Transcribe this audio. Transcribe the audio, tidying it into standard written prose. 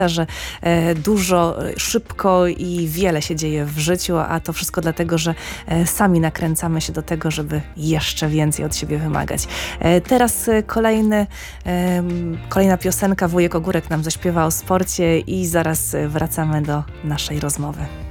że dużo, szybko i wiele się dzieje w życiu, a to wszystko dlatego, że sami nakręcamy się do tego, żeby jeszcze więcej od siebie wymagać. Teraz kolejna piosenka. Wujek Ogórek nam zaśpiewa o sporcie i zaraz wracamy do naszej rozmowy.